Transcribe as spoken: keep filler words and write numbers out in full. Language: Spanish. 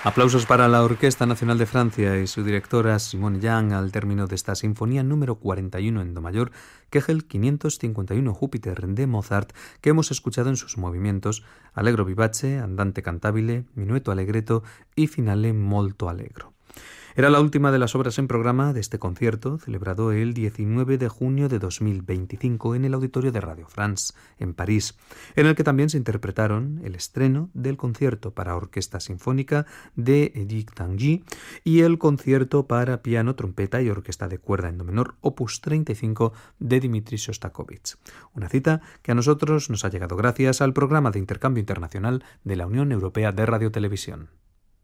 Aplausos para la Orquesta Nacional de Francia y su directora Simone Yang al término de esta sinfonía número cuarenta y uno en do mayor, Kegel quinientos cincuenta y uno Júpiter de Mozart, que hemos escuchado en sus movimientos Allegro vivace, Andante cantabile, Minueto allegretto y Finale molto allegro. Era la última de las obras en programa de este concierto, celebrado el diecinueve de junio de dos mil veinticinco en el auditorio de Radio France, en París, en el que también se interpretaron el estreno del concierto para orquesta sinfónica de Edith Tanguy y el concierto para piano, trompeta y orquesta de cuerda en do menor, opus treinta y cinco de Dmitri Shostakovich. Una cita que a nosotros nos ha llegado gracias al programa de intercambio internacional de la Unión Europea de Radiotelevisión.